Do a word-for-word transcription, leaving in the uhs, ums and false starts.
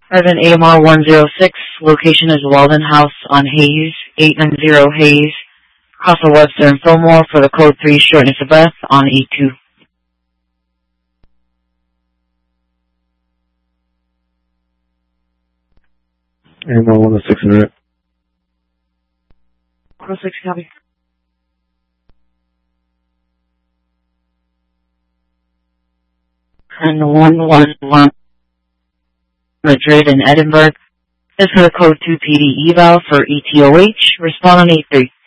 Evan A M R one zero six, location is Walden House on Hayes, eight nine zero Hayes, Castle Webster and Fillmore for the code three shortness of breath on E two. A M R one oh six, alright. one oh six, copy. And one one one Madrid and Edinburgh. This is for the code two P D eval for E T O H. Respond on E three.